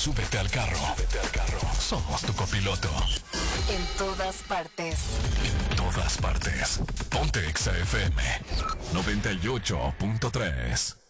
Súbete al carro. Somos tu copiloto. En todas partes. En todas partes. Ponte Exa FM 98.3.